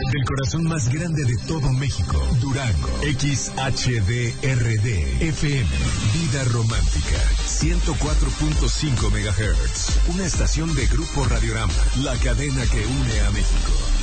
Del corazón más grande de todo México, Durango. XHDRD FM. Vida Romántica. 104.5 MHz. Una estación de Grupo Radiorama. La cadena que une a México.